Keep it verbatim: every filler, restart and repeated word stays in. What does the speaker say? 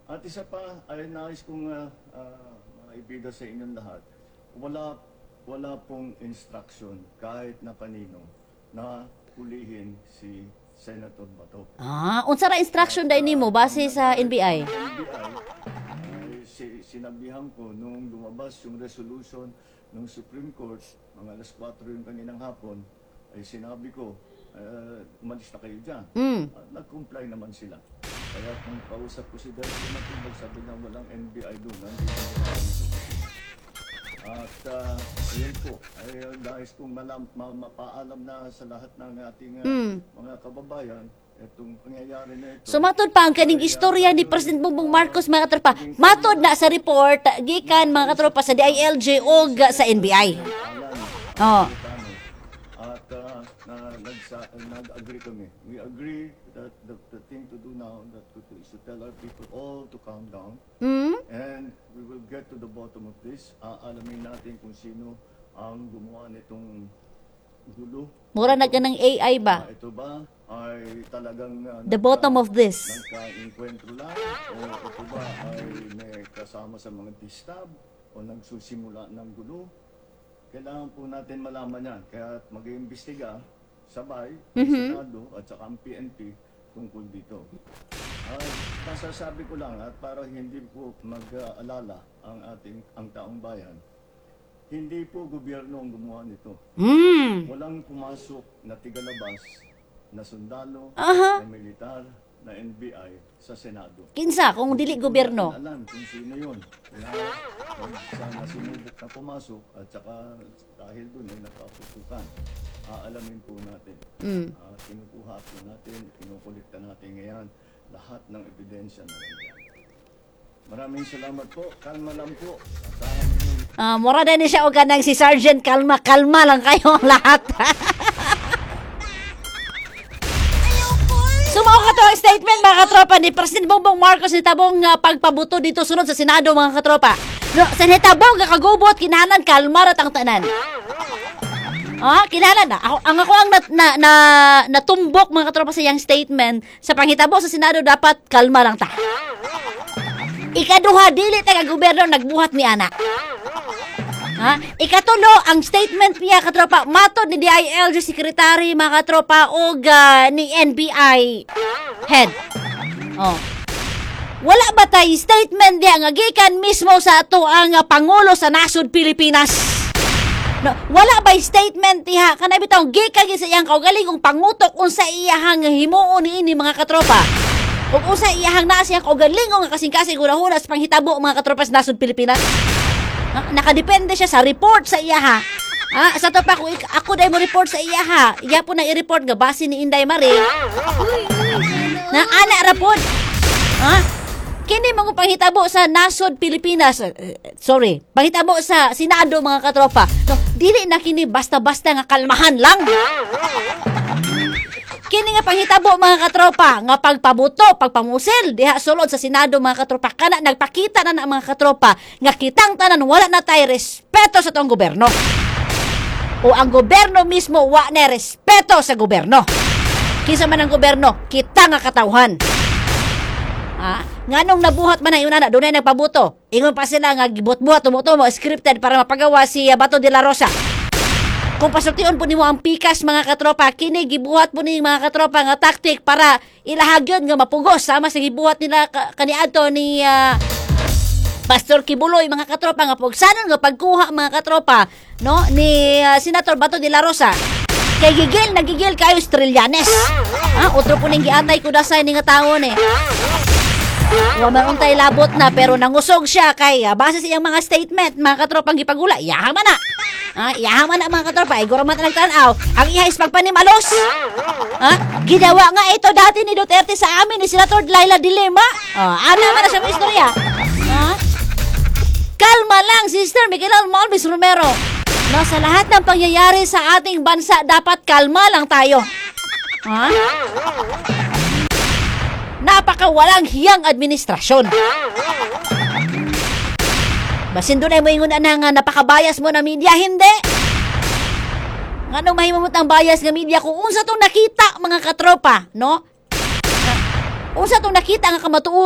At isa pa, ay nais kong uh, uh, maibida sa inyong lahat, wala, wala pong instruction kahit na kanino na hulihin si Senator Bato. Ah, unsa ra instruction dai nimo base sa N B I? N B I, ay, si, sinabihan ko nung lumabas yung resolution ng Supreme Court, mga alas kwatro yung kaninang hapon, ay sinabi ko, uh, umalis na kayo dyan. Mm. At nag-comply naman sila. Kaya kung kausap ko si Delphi Matubag, sabi na walang N B I doon. At uh, ayun po, ay uh, nais kong malam, ma, mapaalam na sa lahat ng ating uh, Mm. mga kababayan, itong pangyayari na ito. So matod pa ang kaning istorya ni President Bongbong Marcos mga katropa. Matod na sa report gikan mga katropa sa D I L G o sa N B I. Oh. At uh, na, nagsa, nag-agree kami. We agree that the, the thing to do now that to, to, is to tell our people all to calm down. Mm? And we will get to the bottom of this. Aalamin natin kung sino ang gumawa nitong gulo. Mura na ganang A I ba? Uh, ito ba ay talagang uh, The bottom of this. nagka-enkwentro lang? O ito ba ay may kasama sa mga distab? O nagsusimula ng gulo? Kailangan po natin malaman yan. Kaya mag-iimbestiga sabay ang Mhm. Senado at saka ang P N P tungkol dito. At masasabi ko lang at para hindi po mag-alala ang ating ang taong bayan, hindi po gobyerno ang gumawa nito. Mm. Walang pumasok na tigalabas na sundalo, Aha. na militar, na N B I sa Senado. Kinsa kung dili gobyerno? Hindi ko alam kung sino yun. Kaya sana sinubok na pumasok at saka dahil doon ay nakaputukan. Aalamin po natin. Mm. Uh, kinukuha po natin, kinukulikta natin ngayon lahat ng ebidensya na nandiyan. Maraming salamat po. Kalma lang po. Asahan niyo. Ah, mura din siya o ganang si Sergeant kalma kalma lang kayo lahat. Sumao ka to ang statement mga katropa ni President Bongbong Marcos ni tabong uh, pagpabuto dito sunod sa Senado mga katropa. No, sa hitabong kakagubot kinahanglan kalma ra tang tanan. Ah, kinahanglan na. Ako, ang ako ang nat, na, na, natumbok mga katropa sa iyang statement sa panghitabo sa Senado dapat kalma lang ta. Ikaduha dili ta ka gobyerno nagbuhat ni ana. Ha? Ikatulo, ang statement niya katropa, matod ni D I L G Secretary mga katropa o uh, ni N B I head. Oh. Wala ba tay statement niya nga gikan mismo sa ato ang uh, Pangulo sa Nasod Pilipinas? No, wala ba statement niya kanay bitaw gikan sa iyang kaugaling kung pangutok unsa iyahang himuon niini mga katropa? Ug unsa iyahang naa siyang kaugaling nga kasing-kasing huna-huna sa panghitabo mga katropa sa Nasod Pilipinas? Ha? Nakadepende siya sa report sa iya ha. Ha? Sa to pa ako, ako dahil mo report sa iya ha. Iya po na i-report nga base ni Inday Marie. Na ana rapod. Ha? Kini mga panghitabo sa Nasod Pilipinas. Uh, sorry, panghitabo sa Senado mga katropa. No, dili na kini basta-basta nga kalmahan lang. Kini nga panghitabo mga katropa nga pagpabuto, pagpamusil diha sulod sa Senado mga katropa kana nagpakita na na mga katropa nga kitang tanan wala na tay respeto sa tong gobyerno. O ang gobyerno mismo wa na respeto sa gobyerno. Kinsa man ang gobyerno, kita nga katawhan. Ah, nganong nabuhat man na yun na dunay nagpabuto. Ingon pa sila nga gibot-buhat tumo-tumo scripted para mapagawa si uh, Bato de la Rosa. Kung pasultion po nimo ang pikas mga katropa, kini gibuhat po ni mga katropa nga taktik para ilahagyon nga mapugos sama sa gibuhat nila ka, kaniadto ni uh, Pastor Kibuloy mga katropa nga pugsanon nga pagkuha mga katropa no ni uh, Senator Bato de la Rosa. Kay gigil nagigil kayo Trillanes. Ha, otro po ning giatay ko dasay ni nga tawo ni. Wa man untay labot na pero nangusog siya kay uh, base sa iyang mga statement mga katropang gipagula. Yaman na. Ah, yaman na mga katropa, ay guro man nagtanaw. Ang iha is pagpanimalos. Ha? Ginawa nga ito dati ni Duterte sa amin ni Senator Laila Dilema. Ah, ana man na sa istorya. Ha? Kalma lang, Sister Miguel Malvis Romero. No, sa lahat ng pangyayari sa ating bansa, dapat kalma lang tayo. Ha? Napakawalang hiyang administrasyon. Basin doon ay mo ingon na nga napakabayas mo na media, hindi. Nga nung mahimamot ang bias nga media kung unsa tong nakita mga katropa, no? Unsa tong nakita nga kamatuo